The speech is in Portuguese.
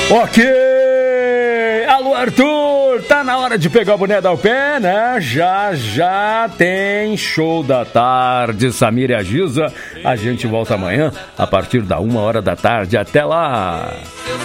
Ok! Alô, Arthur! Tá na hora de pegar o boné ao pé, né? Já tem show da tarde, Samir e a Giza. A gente volta amanhã a partir da 1h da tarde. Até lá!